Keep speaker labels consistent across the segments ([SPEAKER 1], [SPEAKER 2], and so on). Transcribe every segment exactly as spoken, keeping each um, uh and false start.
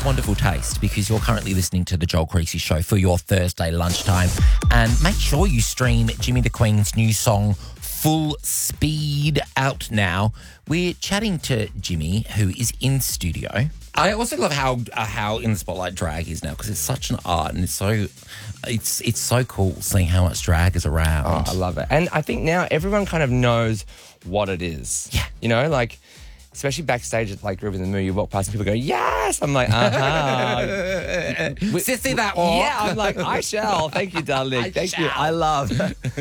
[SPEAKER 1] wonderful taste because you're currently listening to the Joel Creasy Show for your Thursday lunchtime. And make sure you stream Jimmy the Queen's new song, Full Speed, out now. We're chatting to Jimmy, who is in studio. I also love how uh, how in the spotlight drag is now because it's such an art and it's so it's it's so cool seeing how much drag is around.
[SPEAKER 2] Oh, I love it. And I think now everyone kind of knows what it is.
[SPEAKER 1] Yeah.
[SPEAKER 2] You know, like, especially backstage at like Groove in the Moon, you walk past and people go, yes! I'm like, uh-huh.
[SPEAKER 1] Sissy that
[SPEAKER 2] Yeah,
[SPEAKER 1] walk.
[SPEAKER 2] I'm like, I shall. Thank you, darling.
[SPEAKER 1] I
[SPEAKER 2] Thank you.
[SPEAKER 1] shall.
[SPEAKER 2] I love.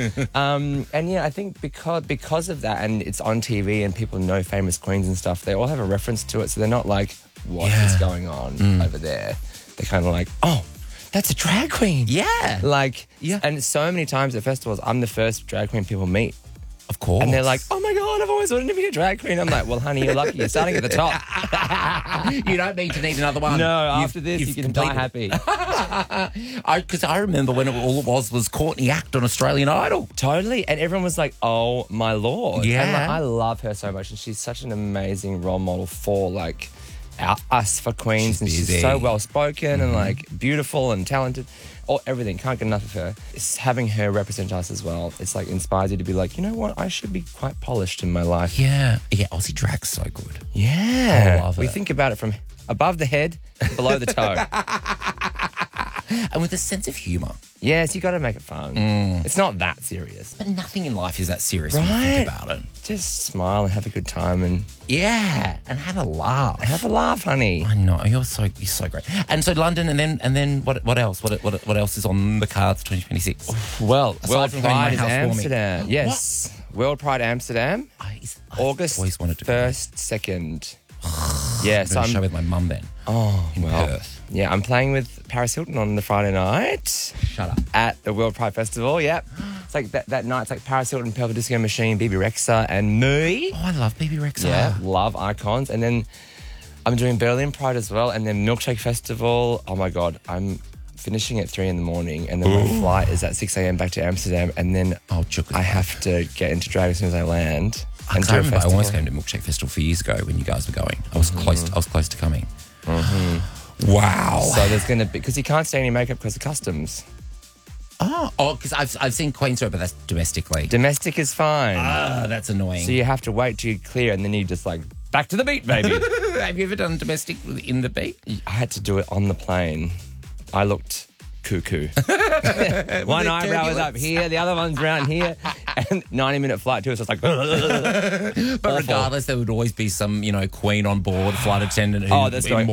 [SPEAKER 2] um, and yeah, I think because because of that and it's on T V and people know famous queens and stuff, they all have a reference to it. So they're not like, what
[SPEAKER 1] Yeah.
[SPEAKER 2] is going on
[SPEAKER 1] Mm.
[SPEAKER 2] over there? They're kind of like, oh, that's a drag queen.
[SPEAKER 1] Yeah.
[SPEAKER 2] Like,
[SPEAKER 1] Yeah.
[SPEAKER 2] and so many times at festivals, I'm the first drag queen people meet.
[SPEAKER 1] Of course.
[SPEAKER 2] And they're like, oh my God, I've always wanted to be a drag queen. I'm like, well, honey, you're lucky. You're starting at the top.
[SPEAKER 1] you don't need to need another one.
[SPEAKER 2] No,
[SPEAKER 1] You've-
[SPEAKER 2] after this,
[SPEAKER 1] you've
[SPEAKER 2] you can die
[SPEAKER 1] completed
[SPEAKER 2] happy.
[SPEAKER 1] I Because I, remember when it, all it was was Courtney Act on Australian Idol.
[SPEAKER 2] Totally. And everyone was like, oh my Lord.
[SPEAKER 1] Yeah.
[SPEAKER 2] And like, I love her so much. And she's such an amazing role model for like our, us for queens.
[SPEAKER 1] She's
[SPEAKER 2] and
[SPEAKER 1] busy.
[SPEAKER 2] she's so well spoken
[SPEAKER 1] Mm-hmm.
[SPEAKER 2] and like beautiful and talented. Or everything. Can't get enough of her. It's having her represent us as well. It's like inspires you to be like, you know what? I should be quite polished in my life.
[SPEAKER 1] Yeah. Yeah, Aussie drag's so good.
[SPEAKER 2] Yeah.
[SPEAKER 1] I love
[SPEAKER 2] we
[SPEAKER 1] it.
[SPEAKER 2] think about it from above the head, below the toe.
[SPEAKER 1] And with a sense of humour.
[SPEAKER 2] Yes, you got to make it fun. It's not that serious.
[SPEAKER 1] But nothing in life is that serious when you
[SPEAKER 2] Right.
[SPEAKER 1] think about it.
[SPEAKER 2] Just smile and have a good time and
[SPEAKER 1] Yeah. And have a laugh.
[SPEAKER 2] have a laugh, honey.
[SPEAKER 1] I know, you're so you're so great. And so London and then and then what what else? What what what else is on the cards twenty twenty-six?
[SPEAKER 2] Well,
[SPEAKER 1] Aside
[SPEAKER 2] World
[SPEAKER 1] from going to my
[SPEAKER 2] Pride is
[SPEAKER 1] house warming.
[SPEAKER 2] Amsterdam. Yes. World Pride Amsterdam.
[SPEAKER 1] I, I've
[SPEAKER 2] August
[SPEAKER 1] always wanted to go.
[SPEAKER 2] first, second. Yeah,
[SPEAKER 1] I'm
[SPEAKER 2] so
[SPEAKER 1] going to show
[SPEAKER 2] I'm,
[SPEAKER 1] with my mum then.
[SPEAKER 2] oh,
[SPEAKER 1] in
[SPEAKER 2] well.
[SPEAKER 1] Perth.
[SPEAKER 2] Yeah, I'm playing with Paris Hilton on the Friday night
[SPEAKER 1] Shut up.
[SPEAKER 2] at the World Pride Festival. Yep. It's like that, that night, it's like Paris Hilton, Pelvic Disco Machine, B B Rexa, and me.
[SPEAKER 1] Oh, I love B B Rexa.
[SPEAKER 2] Yeah, love icons. And then I'm doing Berlin Pride as well, and then Milkshake Festival. Oh my God, I'm finishing at three in the morning, and then my flight is at six a.m. back to Amsterdam, and then
[SPEAKER 1] Oh, chocolate.
[SPEAKER 2] I have to get into drag as soon as I land.
[SPEAKER 1] I,
[SPEAKER 2] And
[SPEAKER 1] I
[SPEAKER 2] do a
[SPEAKER 1] remember I
[SPEAKER 2] festival.
[SPEAKER 1] almost came to Milkshake Festival a few years ago when you guys were going. I was close. To, I was close to coming. Wow.
[SPEAKER 2] So there's going to be, because you can't stay any makeup because of customs.
[SPEAKER 1] oh, oh, because I've I've seen Queen's Road, but that's domestically.
[SPEAKER 2] Domestic is fine.
[SPEAKER 1] Ah, that's annoying.
[SPEAKER 2] So you have to wait till you clear, and then you just like, back to the beat, baby.
[SPEAKER 1] Have you ever done domestic in the beat?
[SPEAKER 2] I had to do it on the plane. I looked cuckoo. One eyebrow was up here, the other one's around here, and ninety minute flight too. So it's like,
[SPEAKER 1] But regardless, there would always be some, you know, queen on board, flight attendant who
[SPEAKER 2] Oh, that's
[SPEAKER 1] in
[SPEAKER 2] going